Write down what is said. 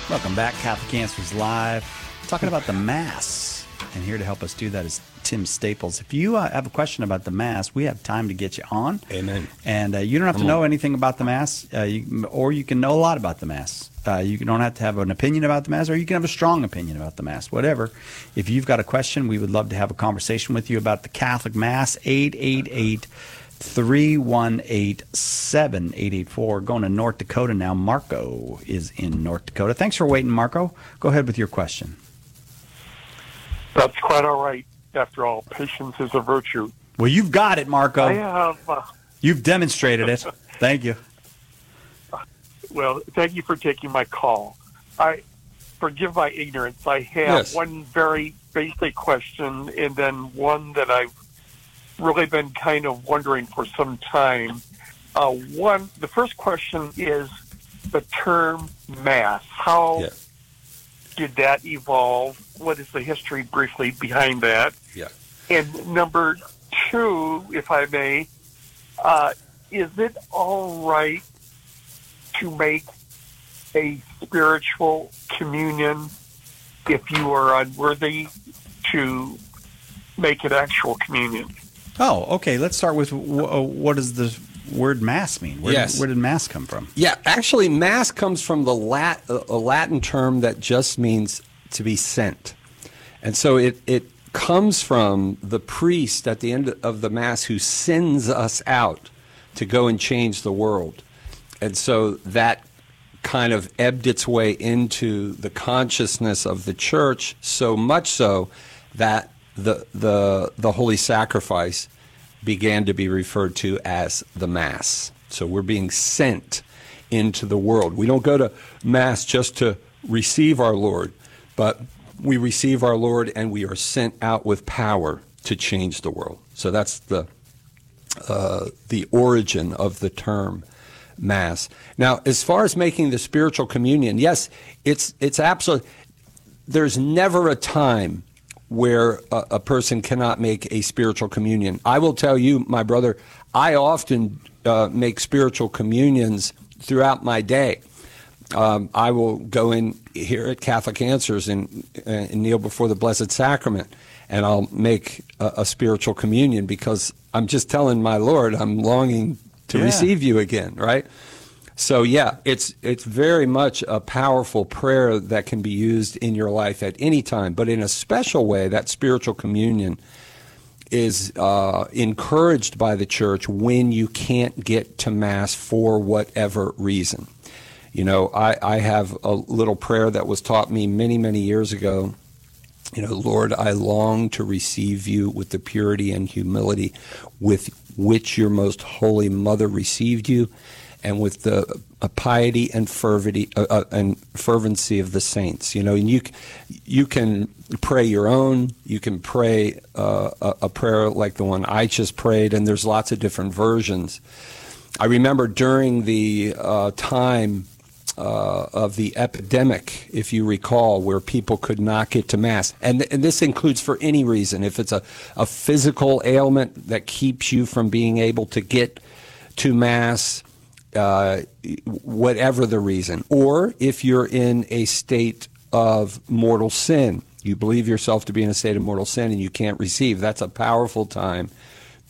Welcome back. Catholic Answers Live. Talking about the Mass. And here to help us do that is Tim Staples. If you have a question about the Mass, we have time to get you on. Amen. And you don't have to know anything about the Mass, or you can know a lot about the Mass. You don't have to have an opinion about the Mass, or you can have a strong opinion about the Mass, whatever. If you've got a question, we would love to have a conversation with you about the Catholic Mass. 888-318-7884. Going to North Dakota now. Marco is in North Dakota. Thanks for waiting, Marco. Go ahead with your question. That's quite all right. After all, patience is a virtue. Well, you've got it, Marco. I have. You've demonstrated it. Thank you. Well, thank you for taking my call. Forgive my ignorance. I have one very basic question, and then one that I've really been kind of wondering for some time. The first question is the term Mass. How did that evolve? What is the history briefly behind that? Yeah. And number two, if I may, is it all right to make a spiritual communion if you are unworthy to make an actual communion? Oh, okay. Let's start with what does the word Mass mean? Where did Mass come from? Yeah, actually, Mass comes from the a Latin term that just means to be sent. And so it comes from the priest at the end of the Mass who sends us out to go and change the world. And so that kind of ebbed its way into the consciousness of the church, so much so that the Holy Sacrifice began to be referred to as the Mass. So we're being sent into the world. We don't go to Mass just to receive our Lord, but we receive our Lord and we are sent out with power to change the world. So that's the origin of the term Mass. Now, as far as making the spiritual communion, yes, it's absolutely, there's never a time where a person cannot make a spiritual communion. I will tell you, my brother, I often make spiritual communions throughout my day. I will go in here at Catholic Answers and kneel before the Blessed Sacrament, and I'll make a spiritual communion because I'm just telling my Lord I'm longing to receive you again, right? So yeah, it's very much a powerful prayer that can be used in your life at any time, but in a special way, that spiritual communion is encouraged by the church when you can't get to Mass for whatever reason. You know, I have a little prayer that was taught me many, many years ago. You know, Lord, I long to receive you with the purity and humility with which your most holy mother received you, and with the piety and fervency of the saints. You know, and you can pray your own. You can pray a prayer like the one I just prayed, and there's lots of different versions. I remember during the time of the epidemic, if you recall, where people could not get to Mass. And this includes for any reason. If it's a physical ailment that keeps you from being able to get to Mass, whatever the reason. Or if you're in a state of mortal sin, you believe yourself to be in a state of mortal sin and you can't receive, that's a powerful time